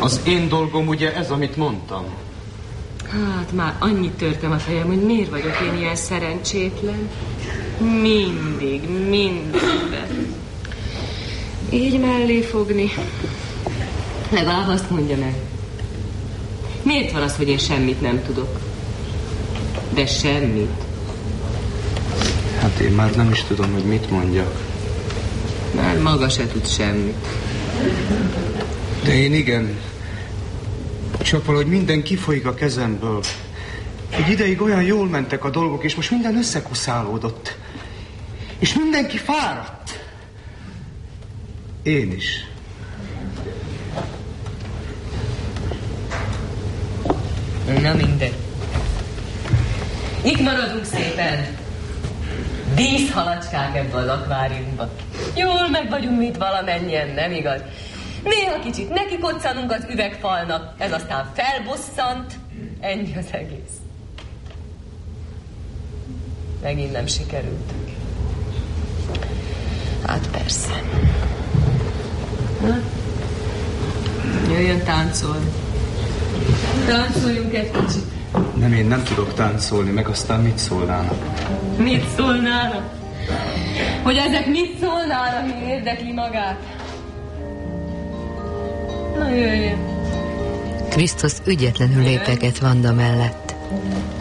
Az én dolgom ugye ez, amit mondtam. Hát már annyit törtem a fejem, hogy miért vagyok én ilyen szerencsétlen. Mindig, mindenben. Így mellé fogni. Legalább azt mondja meg. Miért van az, hogy én semmit nem tudok? De semmit. Hát én már nem is tudom, hogy mit mondjak. Már maga se tud semmit. De én igen. Csak valahogy minden kifolyik a kezemből. Egy ideig olyan jól mentek a dolgok, és most minden összekuszálódott. És mindenki fáradt. Én is. Na mindegy. Itt maradunk szépen. Díszhalacskák ebbe az akváriumba. Jól meg vagyunk itt valamennyien, nem igaz? Néha kicsit nekikoccanunk az üvegfalnak, ez aztán felbosszant. Ennyi az egész. Megint nem sikerült. Hát persze. Na? Jöjjön táncolni. Táncoljunk egy kicsit. Nem, én nem tudok táncolni, meg aztán mit szólnának? Mit szólnának? Hogy ezek mit szólnának, mi érdekli magát? Na jöjjön. Krisztus ügyetlenül lépeget Vanda mellett.